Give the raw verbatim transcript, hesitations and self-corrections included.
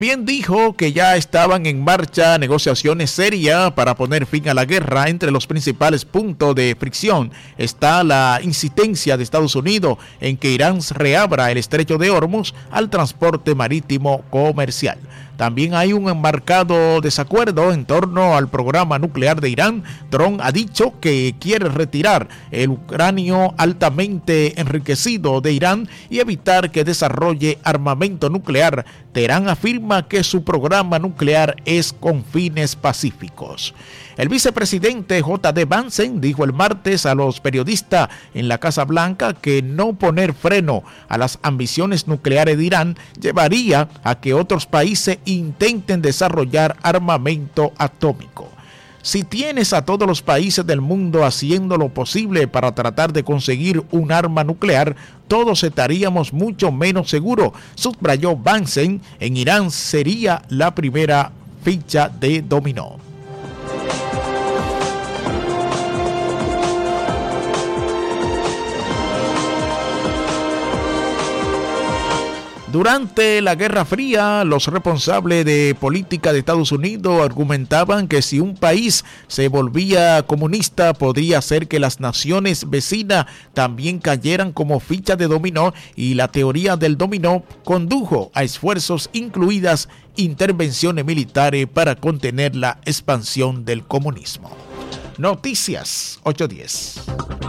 Bien dijo que ya estaban en marcha negociaciones serias para poner fin a la guerra. Entre los principales puntos de fricción está la insistencia de Estados Unidos en que Irán reabra el estrecho de Hormuz al transporte marítimo comercial. También hay un marcado desacuerdo en torno al programa nuclear de Irán. Trump ha dicho que quiere retirar el uranio altamente enriquecido de Irán y evitar que desarrolle armamento nuclear. Teherán afirma que su programa nuclear es con fines pacíficos. El vicepresidente J D Vance dijo el martes a los periodistas en la Casa Blanca que no poner freno a las ambiciones nucleares de Irán llevaría a que otros países intenten desarrollar armamento atómico. Si tienes a todos los países del mundo haciendo lo posible para tratar de conseguir un arma nuclear, todos estaríamos mucho menos seguros, subrayó Vance. En Irán sería la primera ficha de dominó. Durante la Guerra Fría, los responsables de política de Estados Unidos argumentaban que si un país se volvía comunista, podría hacer que las naciones vecinas también cayeran como ficha de dominó, y la teoría del dominó condujo a esfuerzos incluidas intervenciones militares para contener la expansión del comunismo. Noticias ocho diez.